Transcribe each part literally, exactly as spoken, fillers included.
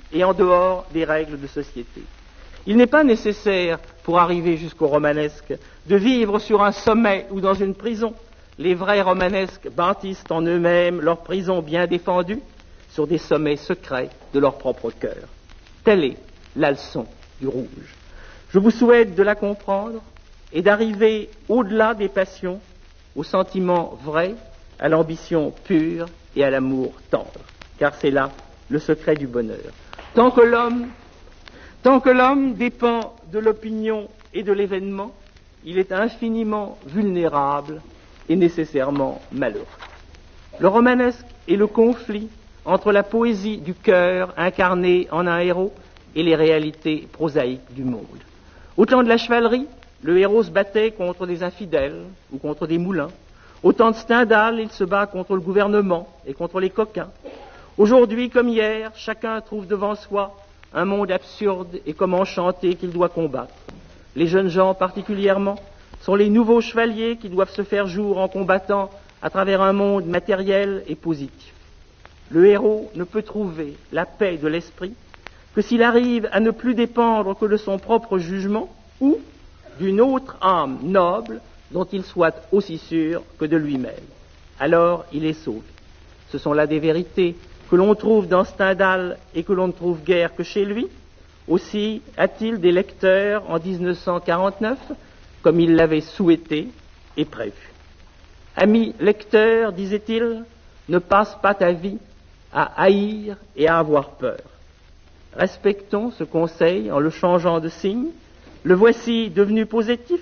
et en dehors des règles de société. Il n'est pas nécessaire, pour arriver jusqu'au romanesque, de vivre sur un sommet ou dans une prison. Les vrais romanesques bâtissent en eux-mêmes leur prison bien défendue sur des sommets secrets de leur propre cœur. Telle est la leçon du rouge. Je vous souhaite de la comprendre et d'arriver au-delà des passions, au sentiment vrai, à l'ambition pure et à l'amour tendre, car c'est là le secret du bonheur. Tant que l'homme, tant que l'homme dépend de l'opinion et de l'événement, il est infiniment vulnérable et nécessairement malheureux. Le romanesque est le conflit entre la poésie du cœur incarnée en un héros et les réalités prosaïques du monde. Au temps de la chevalerie, le héros se battait contre des infidèles ou contre des moulins. Au temps de Stendhal, il se bat contre le gouvernement et contre les coquins. Aujourd'hui comme hier, chacun trouve devant soi un monde absurde et comme enchanté qu'il doit combattre. Les jeunes gens particulièrement sont les nouveaux chevaliers qui doivent se faire jour en combattant à travers un monde matériel et positif. Le héros ne peut trouver la paix de l'esprit que s'il arrive à ne plus dépendre que de son propre jugement ou d'une autre âme noble dont il soit aussi sûr que de lui-même. Alors il est sauvé. Ce sont là des vérités que l'on trouve dans Stendhal et que l'on ne trouve guère que chez lui. Aussi a-t-il des lecteurs en dix-neuf cent quarante-neuf, comme il l'avait souhaité et prévu. Ami lecteur, disait-il, ne passe pas ta vie à haïr et à avoir peur. Respectons ce conseil en le changeant de signe. Le voici devenu positif.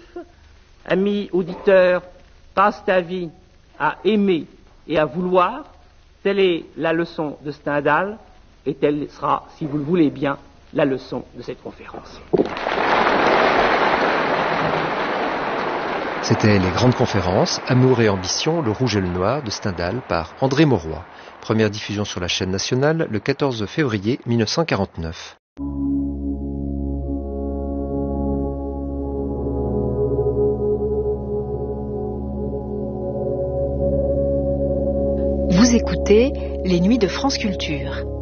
Ami auditeur, passe ta vie à aimer et à vouloir. Telle est la leçon de Stendhal et telle sera, si vous le voulez bien, la leçon de cette conférence. C'était les grandes conférences Amour et ambition, le rouge et le noir de Stendhal par André Mauroy. Première diffusion sur la chaîne nationale le quatorze février mille neuf cent quarante-neuf. Vous écoutez Les Nuits de France Culture.